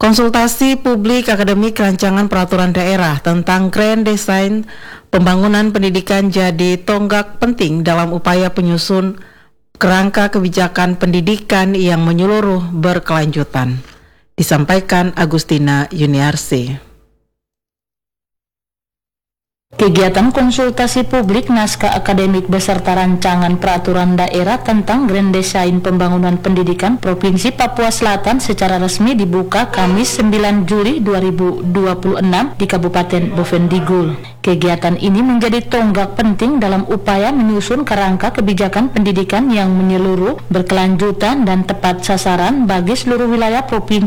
Konsultasi publik akademik rancangan peraturan daerah tentang Grand Design pembangunan pendidikan jadi tonggak penting dalam upaya penyusun kerangka kebijakan pendidikan yang menyeluruh berkelanjutan. Disampaikan Agustina Yuniarsi. Kegiatan konsultasi publik naskah akademik beserta rancangan peraturan daerah tentang Grand Design pembangunan pendidikan Provinsi Papua Selatan secara resmi dibuka Kamis 9 Juli 2026 di Kabupaten Bovendigul. Kegiatan ini menjadi tonggak penting dalam upaya menyusun kerangka kebijakan pendidikan yang menyeluruh, berkelanjutan dan tepat sasaran bagi seluruh wilayah Provinsi